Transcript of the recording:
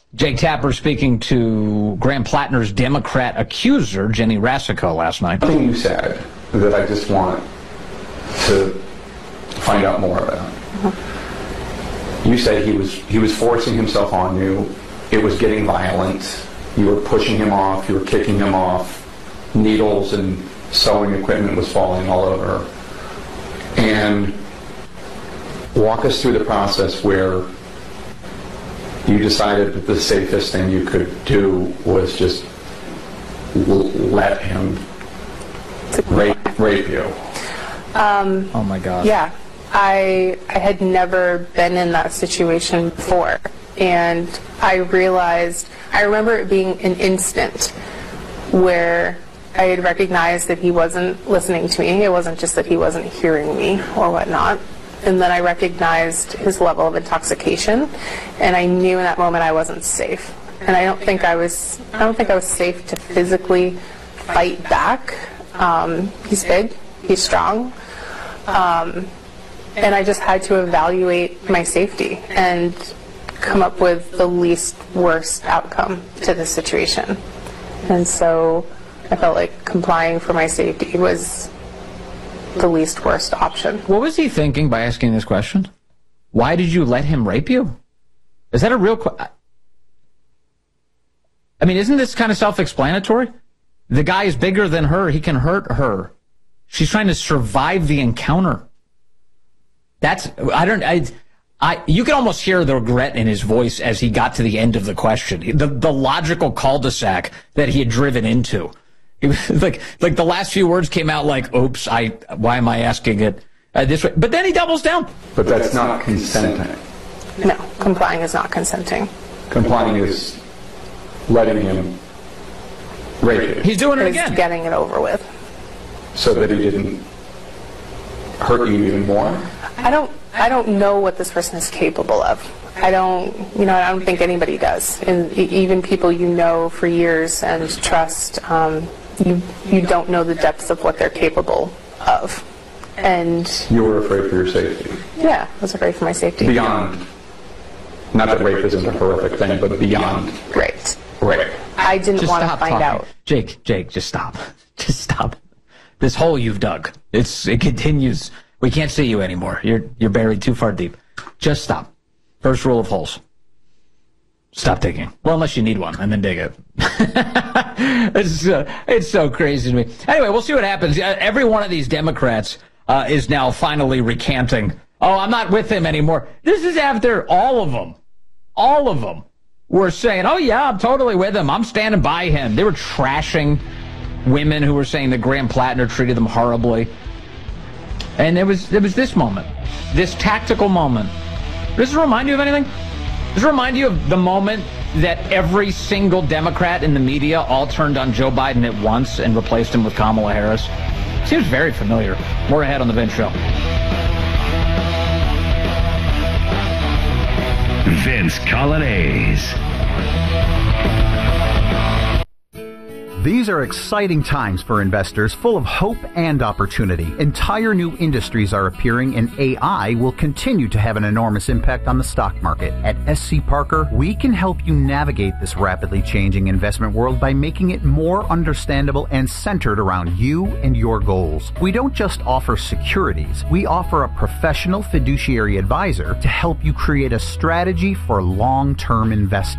Jake Tapper speaking to Graham Plattner's Democrat accuser, Jenny Rasico, last night. Something you said that I just want to find out more about. You said he was forcing himself on you. It was getting violent. You were pushing him off. You were kicking him off. Needles and sewing equipment was falling all over. And walk us through the process where you decided that the safest thing you could do was just let him rape you. Oh my God. Yeah. I had never been in that situation before. And I remember it being an instant where I had recognized that he wasn't listening to me. It wasn't just that he wasn't hearing me or whatnot. And then I recognized his level of intoxication, and I knew in that moment I wasn't safe. And I don't think I was safe to physically fight back. He's big, he's strong, and I just had to evaluate my safety and come up with the least worst outcome to the situation. And so I felt like complying for my safety was the least worst option. What was he thinking by asking this question? Why did you let him rape you? Is that a real question? I mean, isn't this kind of self-explanatory? The guy is bigger than her. He can hurt her. She's trying to survive the encounter. You can almost hear the regret in his voice as he got to the end of the question. The logical cul-de-sac that he had driven into. He was like the last few words came out like, oops, why am I asking it this way? But then he doubles down. But that's not consenting. No, complying is not consenting. Complying is letting him rape you. He's doing it again. Getting it over with. So that he didn't hurt you even more? I don't know what this person is capable of. I don't think anybody does. And even people you know for years and trust, you don't know the depths of what they're capable of. And you were afraid for your safety? Yeah, I was afraid for my safety. Beyond, not that rape isn't a horrific thing, but beyond. Right. Rape. I didn't want to find out. Jake, just stop. Just stop. This hole you've dug, it continues. We can't see you anymore. You're buried too far deep. Just stop. First rule of holes. Stop digging. Well, unless you need one, and then dig it. It's so crazy to me. Anyway, we'll see what happens. Every one of these Democrats is now finally recanting. Oh, I'm not with him anymore. This is after all of them were saying, oh, yeah, I'm totally with him. I'm standing by him. They were trashing women who were saying that Graham Plattner treated them horribly. And there was this moment, this tactical moment. Does it remind you of anything? Does it remind you of the moment that every single Democrat in the media all turned on Joe Biden at once and replaced him with Kamala Harris? Seems very familiar. More ahead on the Vince Show. Vince Coglianese. These are exciting times for investors, full of hope and opportunity. Entire new industries are appearing, and AI will continue to have an enormous impact on the stock market. At SC Parker, we can help you navigate this rapidly changing investment world by making it more understandable and centered around you and your goals. We don't just offer securities. We offer a professional fiduciary advisor to help you create a strategy for long-term investing.